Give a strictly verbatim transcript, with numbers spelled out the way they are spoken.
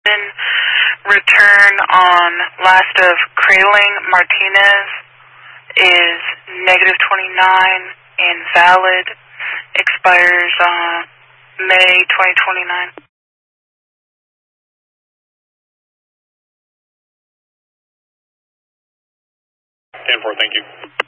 Return on last of Kraling Martinez is negative twenty-nine and valid. Expires on May twenty twenty-nine. ten four, thank you.